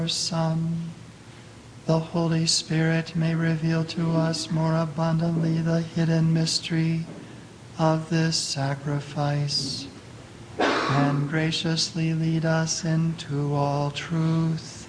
Son, the Holy Spirit may reveal to us more abundantly the hidden mystery of this sacrifice, and graciously lead us into all truth.